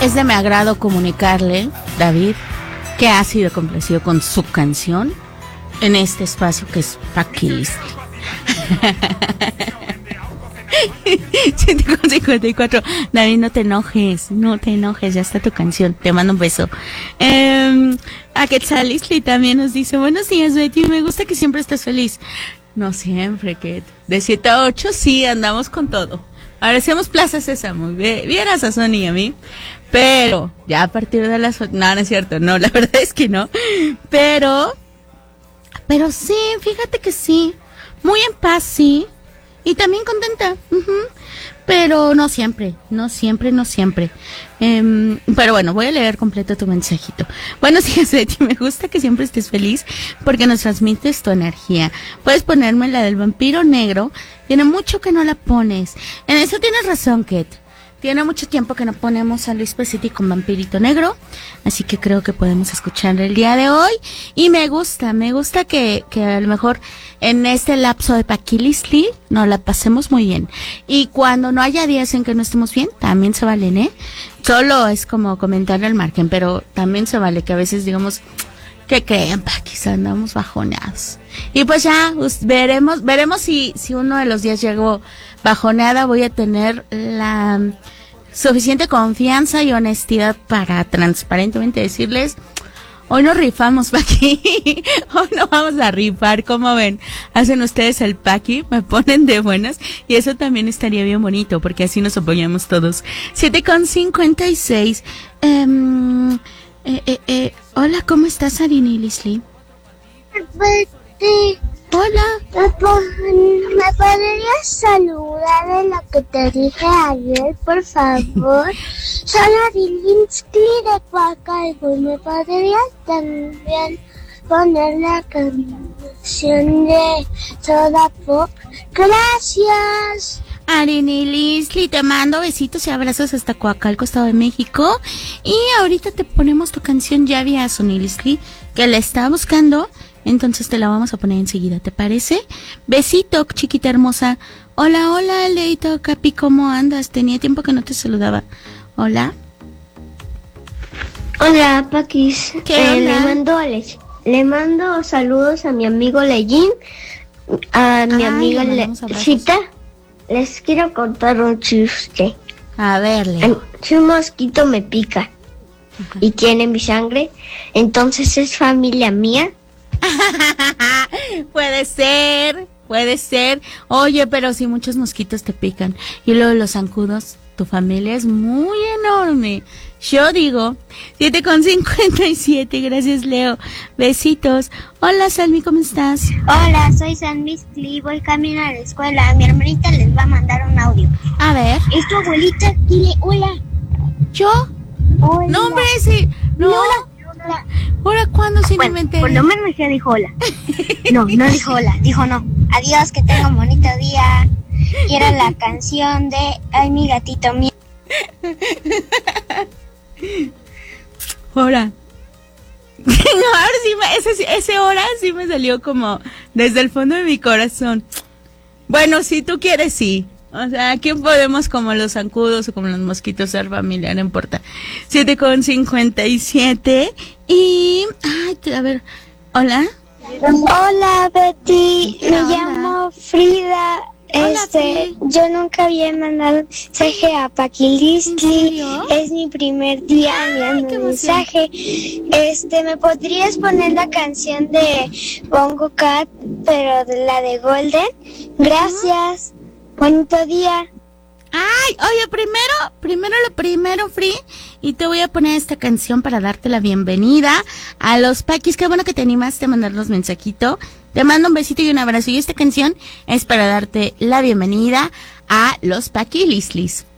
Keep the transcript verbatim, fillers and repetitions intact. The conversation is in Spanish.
es de mi agrado comunicarle, David, que ha sido complacido con su canción en este espacio que es Paqui Listli. siete con cincuenta y cuatro. David, no te enojes, no te enojes, ya está tu canción, te mando un beso. Eh, a Quetzal Listli también nos dice, buenos días, Betty, me gusta que siempre estés feliz. No siempre, que de siete a ocho sí andamos con todo. Ahora hacemos Plaza Sésamo, vieras a Sony y a mí, pero ya a partir de las... No, no es cierto, no, la verdad es que no, pero, pero sí, fíjate que sí, muy en paz, sí, y también contenta, uh-huh. Pero no siempre, no siempre, no siempre. Eh, pero bueno, voy a leer completo tu mensajito. Buenos días, Betty, me gusta que siempre estés feliz porque nos transmites tu energía. Puedes ponerme la del vampiro negro, tiene mucho que no la pones. En eso tienes razón, Ket. Tiene mucho tiempo que no ponemos a Luis Pesiti con Vampirito Negro, así que creo que podemos escuchar el día de hoy. Y me gusta, me gusta que, que a lo mejor en este lapso de Paqui Listli nos la pasemos muy bien. Y cuando no haya días en que no estemos bien, también se valen, ¿eh? Solo es como comentarle al margen, pero también se vale que a veces digamos, ¿qué creen? Quizá andamos bajoneados. Y pues ya, pues, veremos, veremos si, si uno de los días llegó bajoneada, voy a tener la suficiente confianza y honestidad para transparentemente decirles, hoy nos rifamos, Paqui, hoy no vamos a rifar, ¿cómo ven? Hacen ustedes el Paqui, me ponen de buenas, y eso también estaría bien bonito, porque así nos apoyamos todos. siete con cincuenta y seis, um, eh, eh, eh, hola, ¿cómo estás, Arini Listli? Betty. Hola. ¿Me podrías saludar en lo que te dije ayer, por favor? Soy Arilinski de Coacalco. ¿Me podrías también poner la canción de Soda Pop? Gracias. Arini Listli, te mando besitos y abrazos hasta Coacalco, Estado de México. Y ahorita te ponemos tu canción ya vía Sony Listli, que la estaba buscando. Entonces te la vamos a poner enseguida, ¿te parece? Besito, chiquita hermosa. Hola, hola, Leito Capi, ¿cómo andas? Tenía tiempo que no te saludaba. Hola. Hola, Paquis. ¿Qué eh, onda? Le mando, le, le mando saludos a mi amigo Lejín, a mi Ay, amiga le mandamos abrazos. Chita. Les quiero contar un chiste. A ver, Leo. Si un mosquito me pica Ajá. y tiene mi sangre, entonces es familia mía. Puede ser, puede ser. Oye, pero si muchos mosquitos te pican y luego los zancudos, tu familia es muy enorme. Yo digo, siete con cincuenta y siete, gracias, Leo. Besitos. Hola, Salmi, ¿cómo estás? Hola, soy San Mistli, voy camino a la escuela. Mi hermanita les va a mandar un audio. A ver. ¿Es tu abuelita? Dile hola. ¿Yo? Hola. No, hombre, sí. No. Hola. ¿Ahora cuándo se Bueno, inventé? por lo menos ya dijo hola. No, no dijo hola, dijo no. Adiós, que tenga un bonito día. Y era la canción de Ay, mi gatito mío. Hora. No, ahora sí, me, ese, ese hora sí me salió como desde el fondo de mi corazón. Bueno, si tú quieres, sí. O sea, aquí podemos como los zancudos o como los mosquitos ser familia, no importa. siete con cincuenta y siete y... Ay, a ver, ¿hola? Hola, Betty. ¿Qué Me onda? llamo Frida. Hola, Este, Frida. yo nunca había mandado mensaje a Paqui Listli. serio? Es mi primer día qué enviando emoción. mensaje. Este, ¿me podrías poner la canción de Bongo Cat, pero de la de Golden? Gracias. Bonito día. Ay, oye, primero, primero lo primero, Free, y te voy a poner esta canción para darte la bienvenida a los Paquis. Qué bueno que te animaste a mandarnos mensajito. Te mando un besito y un abrazo. Y esta canción es para darte la bienvenida a los Paqui Listlis.